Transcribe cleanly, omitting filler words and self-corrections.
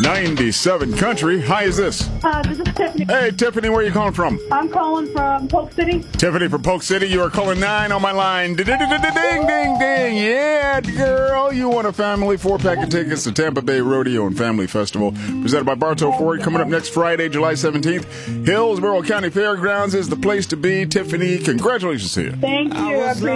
97 Country. Hi, is this? This is Tiffany. Hey, Tiffany, where are you calling from? I'm calling from Polk City. Tiffany from Polk City, you are calling 9 on my line. Ding, ding, ding. Yeah, girl, you want a family 4-pack of tickets to Tampa Bay Rodeo and Family Festival, presented by Bartow Ford, coming up next Friday, July 17th. Hillsborough County Fairgrounds is the place to be. Tiffany, congratulations to you. Thank you. I appreciate